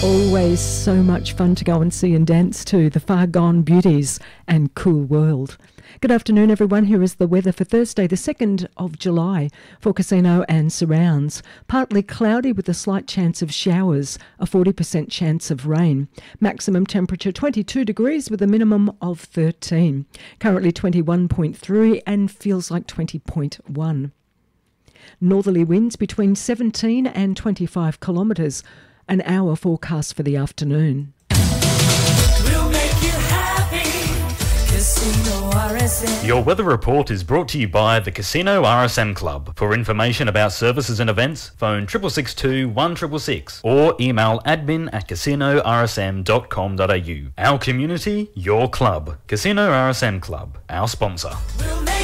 Always so much fun to go and see and dance to the Far Gone Beauties and Cool World. Good afternoon, everyone. Here is the weather for Thursday, the 2nd of July for Casino and surrounds. Partly cloudy with a slight chance of showers, a 40% chance of rain. Maximum temperature 22 degrees with a minimum of 13. Currently 21.3 and feels like 20.1. Northerly winds between 17 and 25 kilometres. An hour forecast for the afternoon. We'll make you happy. Casino RSM. Your weather report is brought to you by the Casino RSM Club. For information about services and events, phone 6662 1666 or email admin@casinorsm.com.au. Our community, your club. Casino RSM Club, our sponsor. We'll make